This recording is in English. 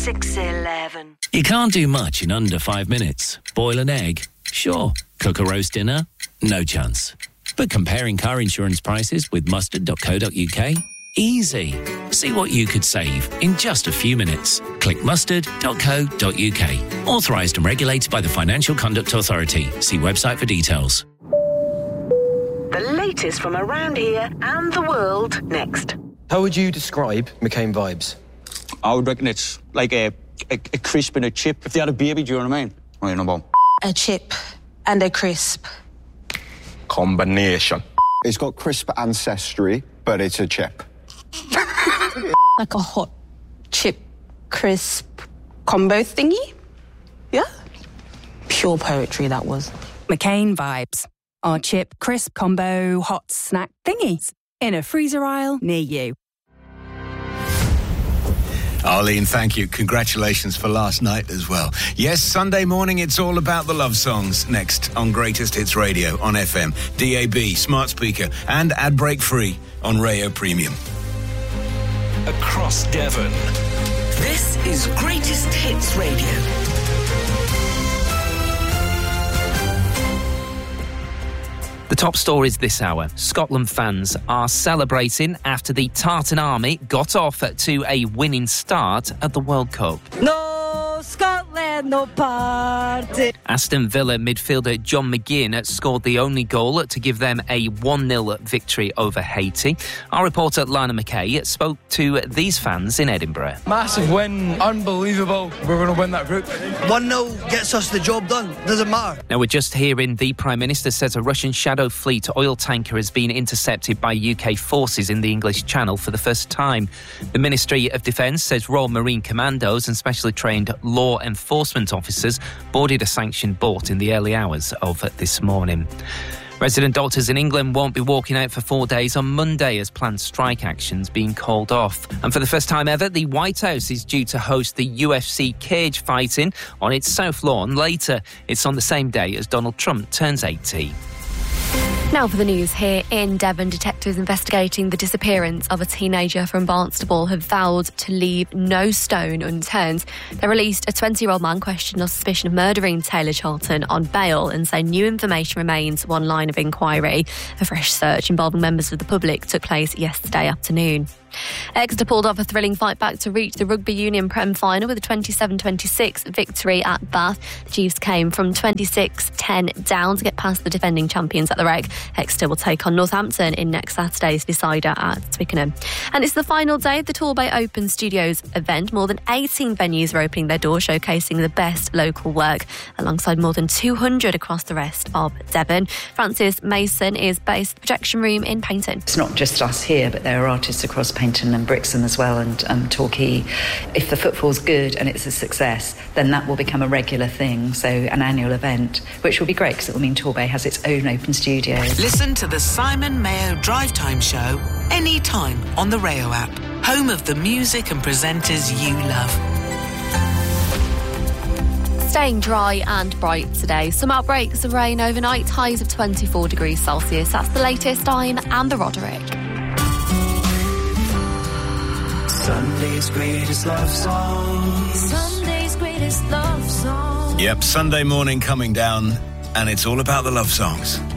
611. You can't do much in under 5 minutes. Boil an egg? Sure. Cook a roast dinner? No chance. But comparing car insurance prices with mustard.co.uk? Easy. See what you could save in just a few minutes. Click mustard.co.uk. Authorised and regulated by the Financial Conduct Authority. See website for details. The latest from around here and the world next. How would you describe McCain vibes? I would reckon it's like a crisp and a chip. If they had a baby, do you know what I mean? Right, no bomb. A chip and a crisp. Combination. It's got crisp ancestry, but it's a chip. Like a hot chip crisp combo thingy? Yeah? Pure poetry, that was. McCain vibes. Our chip crisp combo hot snack thingies in a freezer aisle near you. Arlene, thank you. Congratulations for last night as well. Yes, Sunday morning, it's all about the love songs. Next on Greatest Hits Radio on FM, DAB, smart speaker, and ad break free on Rayo Premium. Across Devon. This is Greatest Hits Radio. The top stories this hour. Scotland fans are celebrating after the Tartan Army got off to a winning start at the World Cup. No Scotland, no party. Aston Villa midfielder John McGinn scored the only goal to give them a 1-0 victory over Haiti. Our reporter Lana McKay spoke to these fans in Edinburgh. Massive win, unbelievable. We're going to win that group. 1-0 gets us the job done, doesn't matter. Now we're just hearing the Prime Minister says a Russian Shadow Fleet oil tanker has been intercepted by UK forces in the English Channel for the first time. The Ministry of Defence says Royal Marine Commandos and specially trained law enforcement officers boarded a sanctioned boat in the early hours of this morning. Resident doctors in England won't be walking out for 4 days on Monday as planned strike actions being called off. And for the first time ever, the White House is due to host the UFC cage fighting on its South Lawn later. It's on the same day as Donald Trump turns 80. Now for the news. Here in Devon, detectives investigating the disappearance of a teenager from Barnstaple have vowed to leave no stone unturned. They released a 20-year-old man questioned on suspicion of murdering Taylor Charlton on bail and say new information remains one line of inquiry. A fresh search involving members of the public took place yesterday afternoon. Exeter pulled off a thrilling fight back to reach the Rugby Union Prem final with a 27-26 victory at Bath. The Chiefs came from 26-10 down to get past the defending champions at the Rec. Exeter will take on Northampton in next Saturday's decider at Twickenham. And it's the final day of the Torbay Open Studios event. More than 18 venues are opening their doors, showcasing the best local work, alongside more than 200 across the rest of Devon. Francis Mason is based at the Projection Room in Paignton. It's not just us here, but there are artists across Paignton and Brixham as well, and Torquay. If the footfall's good and it's a success, then that will become a regular thing, so an annual event, which will be great because it will mean Torbay has its own open studio. Listen to the Simon Mayo Drive Time Show anytime on the Rayo app, home of the music and presenters you love. Staying dry and bright today. Some outbreaks of rain overnight, highs of 24 degrees Celsius. That's the latest. I'm Amber Roderick. Sunday's greatest love song. Sunday's greatest love song. Yep, Sunday morning coming down, and it's all about the love songs.